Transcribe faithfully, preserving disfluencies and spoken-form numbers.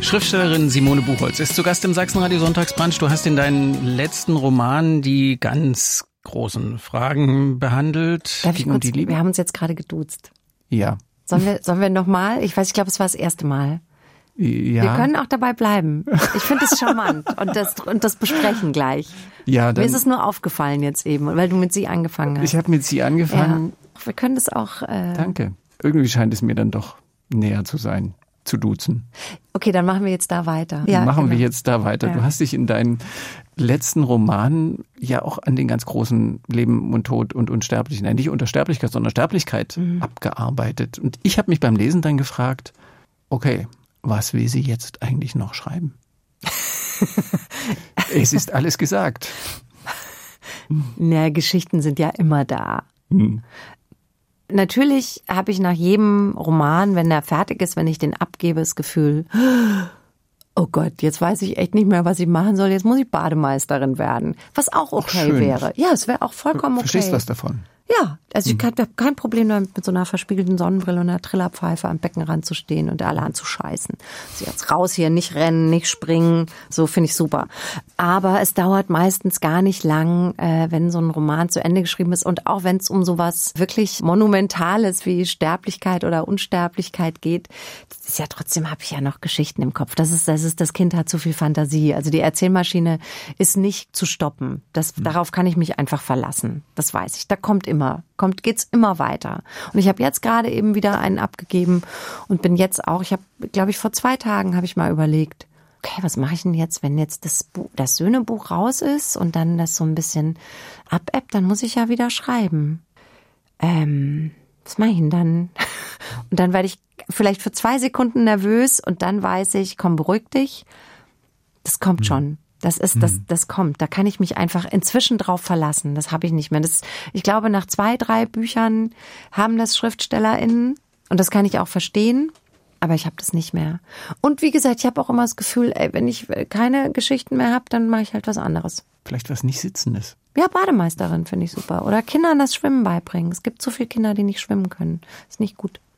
Schriftstellerin Simone Buchholz ist zu Gast im Sachsenradio Sonntagsbrunch. Du hast in deinen letzten Roman die ganz großen Fragen behandelt. Darf ich kurz, wir haben uns jetzt gerade geduzt. Ja. Sollen wir, sollen wir nochmal? Ich weiß, ich glaube, es war das erste Mal. Ja. Wir können auch dabei bleiben. Ich finde es charmant und das, und das besprechen gleich. Ja, dann, mir ist es nur aufgefallen jetzt eben, weil du mit sie angefangen hast. Ich habe mit sie angefangen. Ja. Wir können das auch... Äh Danke. Irgendwie scheint es mir dann doch näher zu sein, zu duzen. Okay, dann machen wir jetzt da weiter. Ja, machen genau. wir jetzt da weiter. Ja. Du hast dich in deinen letzten Roman ja auch an den ganz großen Leben und Tod und Unsterblichkeit, nein, nicht Unsterblichkeit, sondern Sterblichkeit mhm. abgearbeitet. Und ich habe mich beim Lesen dann gefragt, okay, was will sie jetzt eigentlich noch schreiben? Es ist alles gesagt. Na, Geschichten sind ja immer da. Hm. Natürlich habe ich nach jedem Roman, wenn der fertig ist, wenn ich den abgebe, das Gefühl, oh Gott, jetzt weiß ich echt nicht mehr, was ich machen soll. Jetzt muss ich Bademeisterin werden. Was auch okay wäre. Ja, es wäre auch vollkommen okay. Verstehst du was davon? Ja, also ich habe kein Problem damit, mit so einer verspiegelten Sonnenbrille und einer Trillerpfeife am Beckenrand zu stehen und alle anzuscheißen. Also jetzt raus hier, nicht rennen, nicht springen, so finde ich super. Aber es dauert meistens gar nicht lang, äh, wenn so ein Roman zu Ende geschrieben ist und auch wenn es um sowas wirklich Monumentales wie Sterblichkeit oder Unsterblichkeit geht, das ist ja trotzdem, habe ich ja noch Geschichten im Kopf. Das ist, das ist, das Kind hat zu viel Fantasie. Also die Erzählmaschine ist nicht zu stoppen. Das, mhm. Darauf kann ich mich einfach verlassen. Das weiß ich. Da kommt immer Kommt, geht's immer weiter. Und ich habe jetzt gerade eben wieder einen abgegeben und bin jetzt auch, ich habe, glaube ich, vor zwei Tagen habe ich mal überlegt, okay, was mache ich denn jetzt, wenn jetzt das Buch, das Söhnebuch raus ist und dann das so ein bisschen abebbt, dann muss ich ja wieder schreiben. Ähm, was mache ich denn dann? Und dann werde ich vielleicht für zwei Sekunden nervös und dann weiß ich, komm, beruhig dich. Das kommt schon. Das ist, das, das kommt. Da kann ich mich einfach inzwischen drauf verlassen. Das habe ich nicht mehr. Das, ich glaube, nach zwei, drei Büchern haben das SchriftstellerInnen, und das kann ich auch verstehen, aber ich habe das nicht mehr. Und wie gesagt, ich habe auch immer das Gefühl, ey, wenn ich keine Geschichten mehr habe, dann mache ich halt was anderes. Vielleicht was nicht Sitzendes. Ja, Bademeisterin finde ich super. Oder Kindern das Schwimmen beibringen. Es gibt so viele Kinder, die nicht schwimmen können. Ist nicht gut.